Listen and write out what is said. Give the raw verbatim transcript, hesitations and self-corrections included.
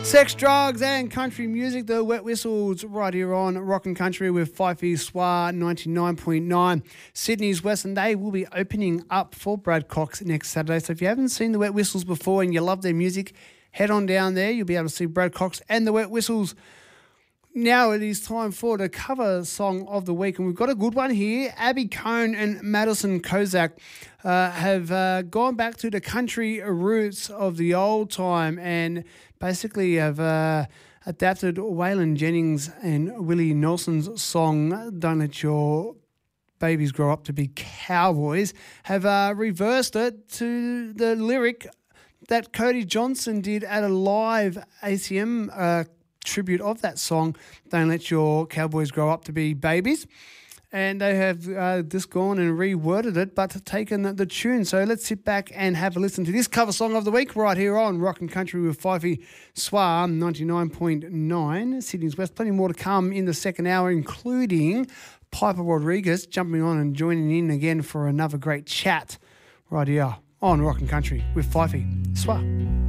Sex, drugs and country music, the Wet Whistles right here on Rockin' Country with Fifey Swa ninety-nine point nine. Sydney's West, and they will be opening up for Brad Cox next Saturday. So if you haven't seen the Wet Whistles before and you love their music, head on down there. You'll be able to see Brad Cox and the Wet Whistles. Now it is time for the cover song of the week, and we've got a good one here. Abby Cohn and Madison Kozak uh, have uh, gone back to the country roots of the old time and basically have uh, adapted Waylon Jennings and Willie Nelson's song, Don't Let Your Babies Grow Up to Be Cowboys, have uh, reversed it to the lyric that Cody Johnson did at a live A C M uh tribute of that song, Don't Let Your Cowboys Grow Up to Be Babies. And they have uh, just gone and reworded it, but taken the, the tune. So let's sit back and have a listen to this cover song of the week right here on Rockin' Country with Fifey Swa ninety-nine point nine, Sydney's West. Plenty more to come in the second hour, including Piper Rodriguez jumping on and joining in again for another great chat right here on Rockin' Country with Fifey Swa.